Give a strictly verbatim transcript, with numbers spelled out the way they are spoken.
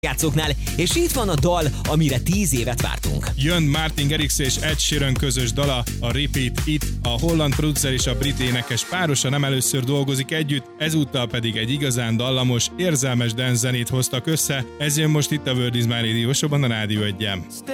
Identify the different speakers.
Speaker 1: játszóknál, és itt van a dal, amire tíz évet vártunk.
Speaker 2: Jön Martin Garrix és Ed Sheeran közös dala, a Repeat It. A holland producer és a brit énekes párosa nem először dolgozik együtt, ezúttal pedig egy igazán dallamos, érzelmes dance zenét hoztak össze. Ez jön most itt a World is My Radio Show-ban a Rádió egyen.